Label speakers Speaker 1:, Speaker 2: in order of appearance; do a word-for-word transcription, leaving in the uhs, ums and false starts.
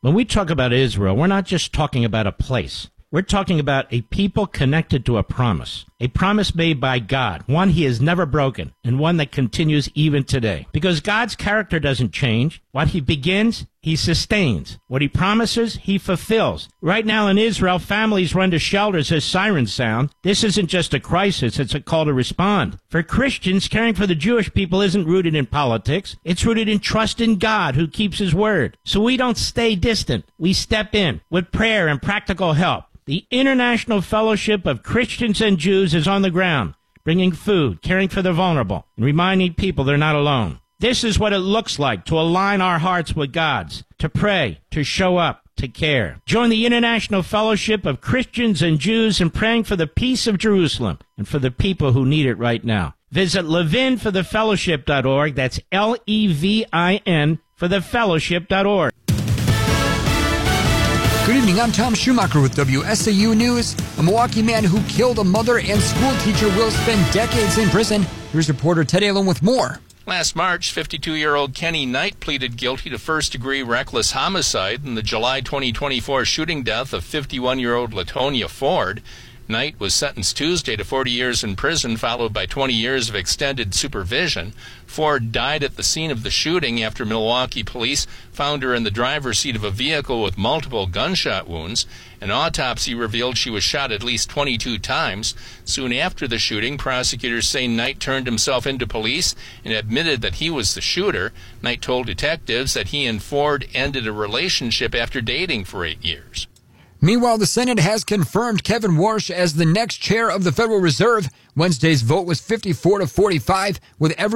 Speaker 1: When we talk about Israel, we're not just talking about a place. We're talking about a people connected to a promise, a promise made by God, one he has never broken, and one that continues even today. Because God's character doesn't change. What he begins, he sustains. What he promises, he fulfills. Right now in Israel, families run to shelters as sirens sound. This isn't just a crisis, it's a call to respond. For Christians, caring for the Jewish people isn't rooted in politics. It's rooted in trust in God, who keeps his word. So we don't stay distant. We step in with prayer and practical help. The International Fellowship of Christians and Jews is on the ground, bringing food, caring for the vulnerable, and reminding people they're not alone. This is what it looks like to align our hearts with God's, to pray, to show up, to care. Join the International Fellowship of Christians and Jews in praying for the peace of Jerusalem and for the people who need it right now. Visit levin for the fellowship dot org. That's L E V I N for the fellowship dot org.
Speaker 2: Good evening, I'm Tom Schumacher with W S A U News. A Milwaukee man who killed a mother and school teacher will spend decades in prison. Here's reporter Ted Allen with more.
Speaker 3: Last March, fifty-two-year-old Kenny Knight pleaded guilty to first-degree reckless homicide in the July twenty twenty-four shooting death of fifty-one-year-old Latonia Ford. Knight was sentenced Tuesday to forty years in prison, followed by twenty years of extended supervision. Ford died at the scene of the shooting after Milwaukee police found her in the driver's seat of a vehicle with multiple gunshot wounds. An autopsy revealed she was shot at least twenty-two times. Soon after the shooting, prosecutors say Knight turned himself into police and admitted that he was the shooter. Knight told detectives that he and Ford ended a relationship after dating for eight years.
Speaker 2: Meanwhile, the Senate has confirmed Kevin Warsh as the next chair of the Federal Reserve. Wednesday's vote was fifty-four to forty-five, with every